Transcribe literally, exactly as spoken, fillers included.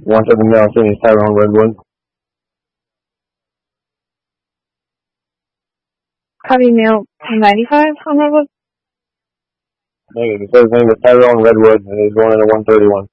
one seventy Mountain is Tyrone Redwood. Copy mail ninety-five on Redwood. Negative. It says name is Tyrone Redwood, and he's going into one thirty-one.